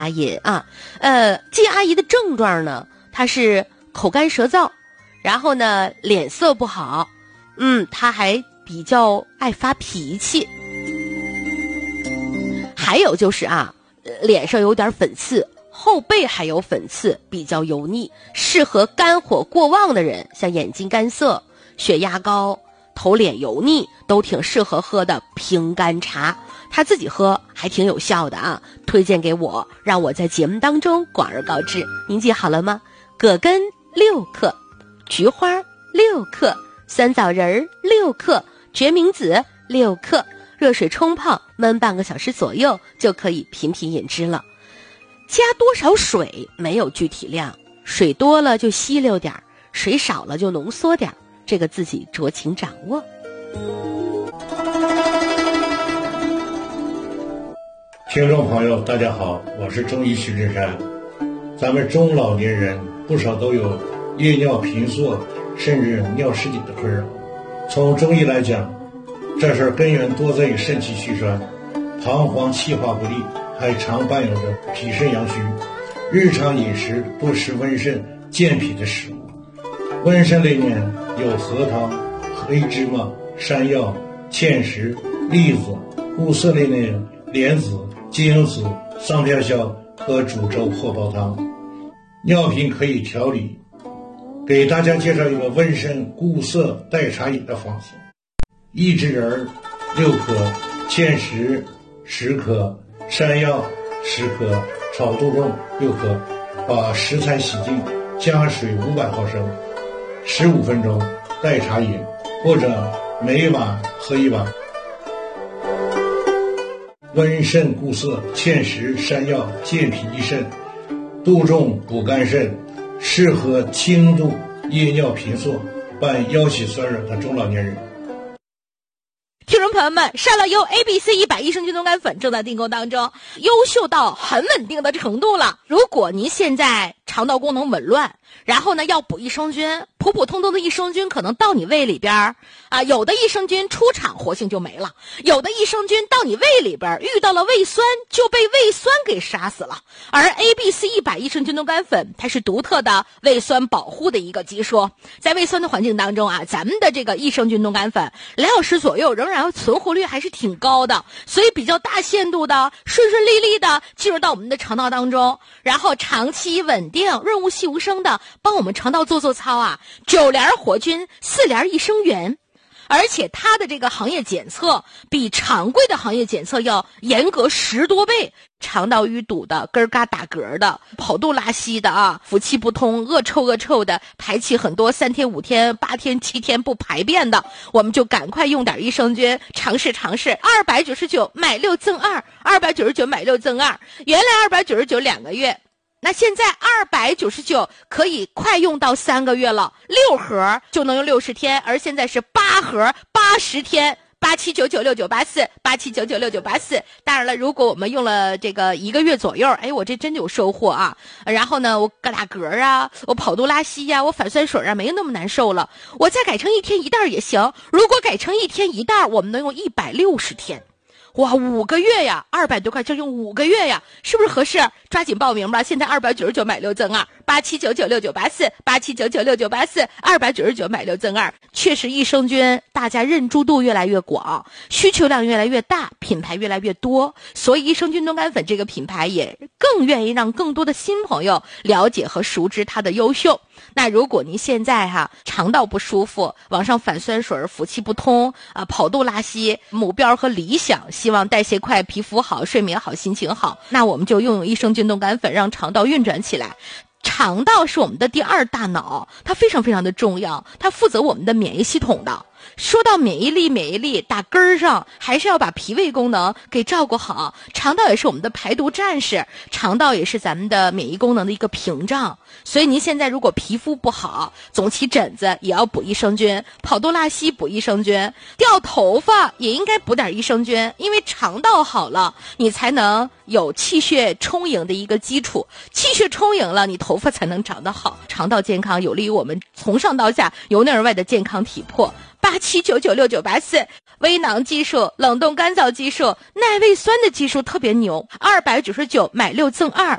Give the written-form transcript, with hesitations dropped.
阿银啊，季阿姨的症状呢，她是口干舌燥，然后呢脸色不好，她还比较爱发脾气，还有就是脸上有点粉刺，后背还有粉刺，比较油腻，适合肝火过旺的人，像眼睛干涩、血压高、头脸油腻，都挺适合喝的平肝茶。他自己喝还挺有效的推荐给我，让我在节目当中广而告之。您记好了吗？葛根6克，菊花6克，酸枣仁6克，决明子6克，热水冲泡，焖半个小时左右就可以频频饮之了。加多少水没有具体量，水多了就稀溜点，水少了就浓缩点，这个自己酌情掌握。 听众朋友大家好，我是中医徐振山。咱们中老年人不少都有夜尿频缩甚至尿失禁的困扰。从中医来讲，这事根源多在于肾气虚衰，膀胱气化不利，还常伴有着脾肾阳虚。日常饮食多吃温肾健脾的食物，温肾类面有核桃、黑芝麻、山药、芡实、栗子；固涩类面莲子、荆子、桑片消和煮粥或煲汤。尿频可以调理，给大家介绍一个温肾固涩代茶饮的方子：益智仁6克，芡实10克，山药10克，炒杜仲6克，把食材洗净，加水500毫升，15分钟代茶饮，或者每晚喝1碗。温肾固涩，芡实、山药健脾益肾，杜仲补肝肾，适合轻度夜尿频缩伴腰膝酸软的中老年人。 听众朋友们，上了由 ABC100益生菌冬肝粉正在订购当中，优秀到很稳定的程度了。如果您现在肠道功能紊乱，然后呢要补益生菌，普普通通的益生菌可能到你胃里边有的益生菌出厂活性就没了，有的益生菌到你胃里边遇到了胃酸就被胃酸给杀死了。而 ABC100益生菌冬肝粉它是独特的胃酸保护的一个技术，在胃酸的环境当中咱们的这个益生菌冬肝粉2小时左右仍然存活率还是挺高的，所以比较大限度的顺顺利利的进入到我们的肠道当中，然后长期稳定润物细无声的帮我们肠道做操9联活菌4联益生元。而且它的这个行业检测比常规的行业检测要严格10多倍，肠道淤堵的、根嘎打嗝的、跑肚拉稀的腹气不通、恶臭的、排气很多3天5天8天7天不排便的，我们就赶快用点益生菌尝试299买6赠2，299买6赠2，原来299 2个月，那现在299可以快用到3个月了，6盒就能用60天，而现在是8盒80天，87996984，87996984。当然了，如果我们用了这个1个月左右，我这真有收获然后呢，我嘎打嗝我跑肚拉稀我反酸水没那么难受了。我再改成1天1袋也行，如果改成1天1袋，我们能用160天。哇，5个月呀，200多块就用5个月呀，是不是合适？抓紧报名吧！现在299买6赠2，87996984，87996984，299买6赠2。确实，益生菌大家认知度越来越广，需求量越来越大，品牌越来越多，所以益生菌冬肝粉这个品牌也更愿意让更多的新朋友了解和熟知它的优秀。那如果您现在肠道不舒服，往上反酸水，腹气不通跑肚拉稀，目标和理想希望代谢快、皮肤好、睡眠好、心情好，那我们就用益生菌冬肝粉让肠道运转起来。肠道是我们的第2大脑，它非常非常的重要，它负责我们的免疫系统的。说到免疫力打根儿上还是要把脾胃功能给照顾好，肠道也是我们的排毒战士，肠道也是咱们的免疫功能的一个屏障。所以您现在如果皮肤不好，总起疹子也要补益生菌，跑肚拉稀补益生菌，掉头发也应该补点益生菌，因为肠道好了，你才能有气血充盈的一个基础，气血充盈了，你头发才能长得好。肠道健康有利于我们从上到下由内而外的健康体魄。 87996984，微囊技术、冷冻干燥技术、耐胃酸的技术特别牛，299买6赠2，